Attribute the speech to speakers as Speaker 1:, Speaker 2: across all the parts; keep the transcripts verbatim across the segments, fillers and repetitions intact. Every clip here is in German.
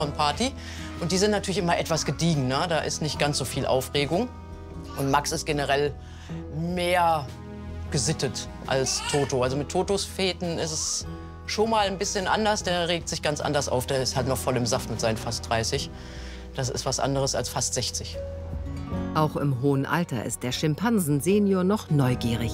Speaker 1: Party. Und die sind natürlich immer etwas gediegen, ne? Da ist nicht ganz so viel Aufregung. Und Max ist generell mehr gesittet als Toto. Also mit Totos Feten ist es schon mal ein bisschen anders. Der regt sich ganz anders auf. Der ist halt noch voll im Saft mit seinen fast dreißig. Das ist was anderes als fast sechzig.
Speaker 2: Auch im hohen Alter ist der Schimpansen-Senior noch neugierig.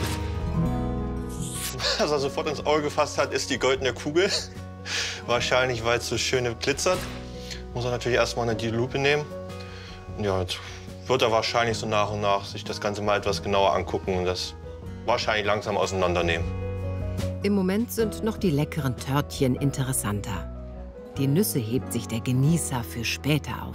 Speaker 3: Was er sofort ins Auge gefasst hat, ist die goldene Kugel. Wahrscheinlich, weil es so schön glitzert. Muss er natürlich erstmal eine die Lupe nehmen. Ja, jetzt wird er wahrscheinlich so nach und nach sich das Ganze mal etwas genauer angucken und das wahrscheinlich langsam auseinandernehmen.
Speaker 2: Im Moment sind noch die leckeren Törtchen interessanter. Die Nüsse hebt sich der Genießer für später auf.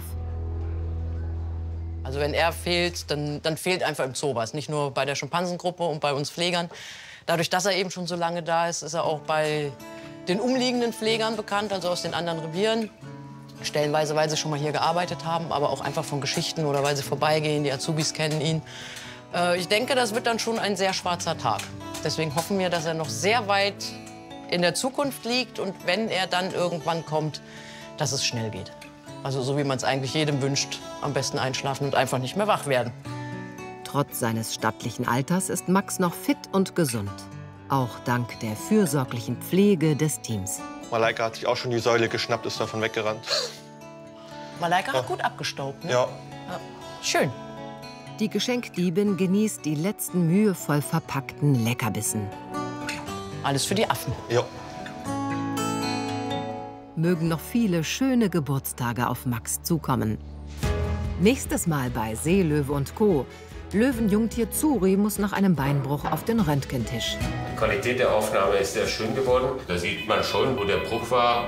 Speaker 1: Also wenn er fehlt, dann, dann fehlt einfach im Zoo was. Nicht nur bei der Schimpansengruppe und bei uns Pflegern. Dadurch, dass er eben schon so lange da ist, ist er auch bei den umliegenden Pflegern bekannt, also aus den anderen Revieren. Stellenweise, weil sie schon mal hier gearbeitet haben, aber auch einfach von Geschichten oder weil sie vorbeigehen. Die Azubis kennen ihn. Äh, ich denke, das wird dann schon ein sehr schwarzer Tag. Deswegen hoffen wir, dass er noch sehr weit in der Zukunft liegt und wenn er dann irgendwann kommt, dass es schnell geht. Also so wie man es eigentlich jedem wünscht, am besten einschlafen und einfach nicht mehr wach werden.
Speaker 2: Trotz seines stattlichen Alters ist Max noch fit und gesund. Auch dank der fürsorglichen Pflege des Teams.
Speaker 3: Malaika hat sich auch schon die Säule geschnappt, ist davon weggerannt.
Speaker 1: Malaika
Speaker 3: ja.
Speaker 1: hat gut abgestaubt, ne?
Speaker 3: Ja.
Speaker 1: Ja. Schön.
Speaker 2: Die Geschenkdiebin genießt die letzten mühevoll verpackten Leckerbissen.
Speaker 1: Alles für die Affen.
Speaker 3: Ja.
Speaker 2: Mögen noch viele schöne Geburtstage auf Max zukommen. Nächstes Mal bei Seelöwe und Co. Löwenjungtier Zuri muss nach einem Beinbruch auf den Röntgentisch.
Speaker 4: Die Qualität der Aufnahme ist sehr schön geworden. Da sieht man schon, wo der Bruch war.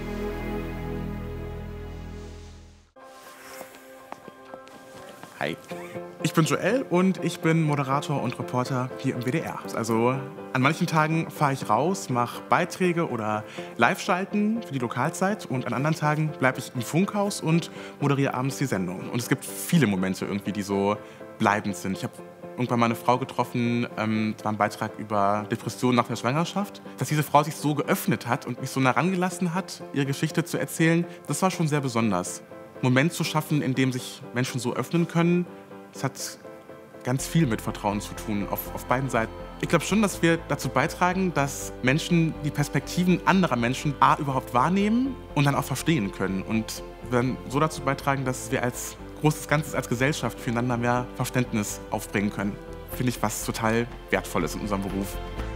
Speaker 5: Hi, ich bin Joel und ich bin Moderator und Reporter hier im W D R. Also an manchen Tagen fahre ich raus, mache Beiträge oder Live-Schalten für die Lokalzeit und an anderen Tagen bleibe ich im Funkhaus und moderiere abends die Sendung. Und es gibt viele Momente irgendwie, die so bleibend sind. Ich habe irgendwann mal eine Frau getroffen, ähm, das war ein Beitrag über Depressionen nach der Schwangerschaft. Dass diese Frau sich so geöffnet hat und mich so nah rangelassen hat, ihre Geschichte zu erzählen, das war schon sehr besonders. Einen Moment zu schaffen, in dem sich Menschen so öffnen können, das hat ganz viel mit Vertrauen zu tun, auf, auf beiden Seiten. Ich glaube schon, dass wir dazu beitragen, dass Menschen die Perspektiven anderer Menschen A, überhaupt wahrnehmen und dann auch verstehen können. Und wir dann so dazu beitragen, dass wir als großes Ganzes, als Gesellschaft füreinander mehr Verständnis aufbringen können. Finde ich was total Wertvolles in unserem Beruf.